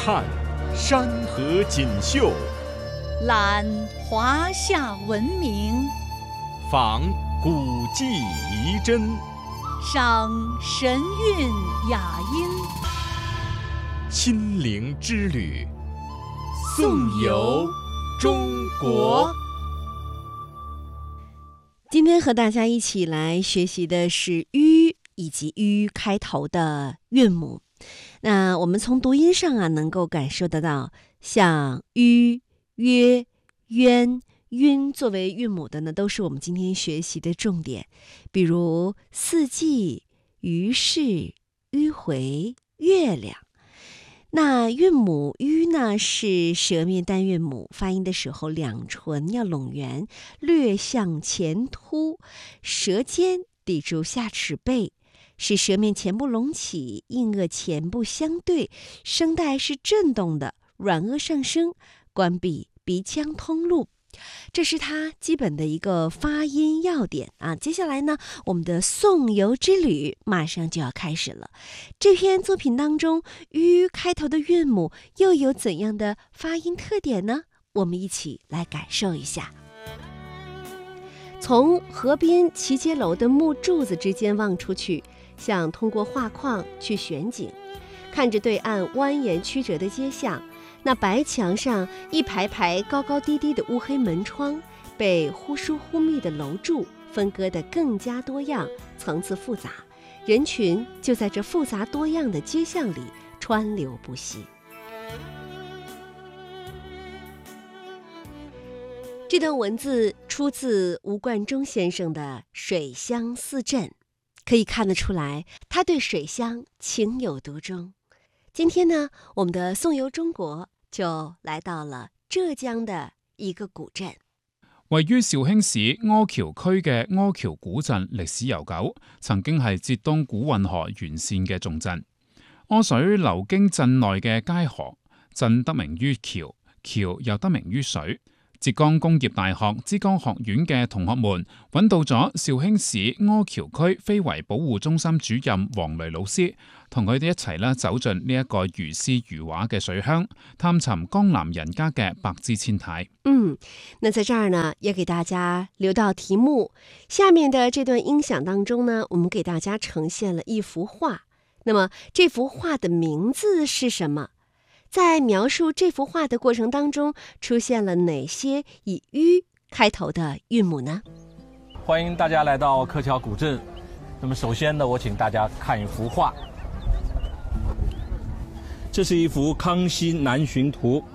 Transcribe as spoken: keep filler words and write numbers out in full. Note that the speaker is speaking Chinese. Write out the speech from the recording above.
看山河锦绣， 览华夏文明， 访古迹遗珍， 赏神韵雅音。 亲临之旅，颂游中国。 今天和大家一起来学习的是吁以及吁开头的韵母。那我们从读音上啊，能够感受得到，像吁、约、渊、晕作为韵母的呢，都是我们今天学习的重点。比如四季、于是、迂回、月亮。那韵母吁呢，是舌面单韵母，发音的时候两唇要拢圆，略向前凸，舌尖抵住下齿背，使舌面前部隆起，硬腭前部相对，声带是震动的，软腭上升，关闭鼻腔通路。这是它基本的一个发音要点啊。接下来呢，我们的颂游之旅马上就要开始了。这篇作品当中，吁开头的韵母又有怎样的发音特点呢？我们一起来感受一下。从河边齐街楼的木柱子之间望出去，像通过画框去选景，看着对岸蜿蜒曲折的街巷，那白墙上一排排高高低低的乌黑门窗，被忽疏忽密的楼柱分割得更加多样，层次复杂，人群就在这复杂多样的街巷里川流不息。这段文字出自吴冠中先生的《水乡四镇》，可以看得出来，他对水乡情有独钟。今天呢，我们的颂游中國就來到了浙江的一個古鎮。 位於肇興市柯橋區嘅柯橋古鎮歷史悠久，曾經係浙東古運河沿線嘅重鎮。柯水流經鎮內嘅街河，鎮得名於橋，橋又得名於水。浙江工業大學之江學院嘅同學們揾到咗肇興市柯橋區非遺保護中心主任黃雷老師，同佢哋一齊啦走進呢一個如詩如畫嘅水鄉，探尋江南人家嘅百姿千態。 嗯，那在這兒呢，也給大家留道題目。下面的這段音響當中呢，我們給大家呈現了一幅畫。那麼這幅畫的名字是什麼？在描述這幅畫的過程當中，出現了哪些以吁開頭的韻母呢？ 歡迎大家來到柯橋古鎮。那麼首先呢，我請大家看一幅畫。這是一幅《康熙南巡圖》，